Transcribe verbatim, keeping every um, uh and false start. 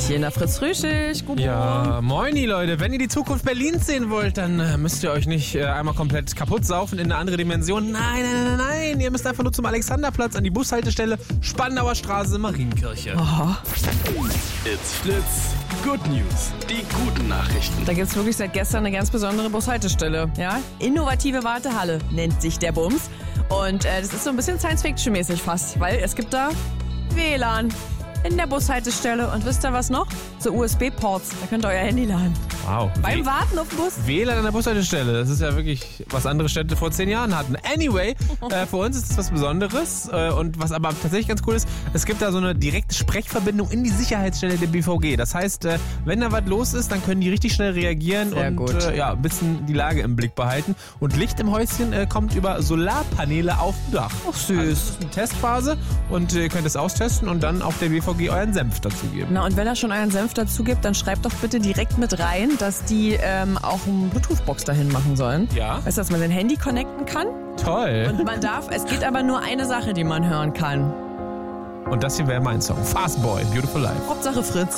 Hier in der Fritz-Frühschicht. Guten Ja, moini Leute, wenn ihr die Zukunft Berlins sehen wollt, dann äh, müsst ihr euch nicht äh, einmal komplett kaputt saufen in eine andere Dimension. Nein, nein, nein, nein, ihr müsst einfach nur zum Alexanderplatz an die Bushaltestelle Spandauer Straße, Marienkirche. Oh. It's Fritz. Good News. Die guten Nachrichten. Da gibt es wirklich seit gestern eine ganz besondere Bushaltestelle. Ja? Innovative Wartehalle nennt sich der Bums. Und äh, das ist so ein bisschen Science-Fiction-mäßig fast, weil es gibt da W L A N in der Bushaltestelle. Und wisst ihr was noch? So U S B-Ports. Da könnt ihr euer Handy laden. Wow. Beim W- Warten auf den Bus. W L A N an der Bushaltestelle, das ist ja wirklich, was andere Städte vor zehn Jahren hatten. Anyway, äh, für uns ist es was Besonderes äh, und was aber tatsächlich ganz cool ist, es gibt da so eine direkte Sprechverbindung in die Sicherheitsstelle der B V G. Das heißt, äh, wenn da was los ist, dann können die richtig schnell reagieren Sehr und gut. Äh, ja, ein bisschen die Lage im Blick behalten. Und Licht im Häuschen äh, kommt über Solarpaneele auf dem Dach. Ach, süß. Also, das ist eine Testphase und äh, ihr könnt es austesten und dann auf der B V G euren Senf dazu geben. Na, und wenn er schon euren Senf dazu gibt, dann schreibt doch bitte direkt mit rein, dass die ähm, auch eine Bluetooth-Box dahin machen sollen. Ja. Weißt du, dass man sein Handy connecten kann? Toll. Und man darf, es geht aber nur eine Sache, die man hören kann. Und das hier wäre mein Song. Fast Boy, Beautiful Life. Hauptsache Fritz.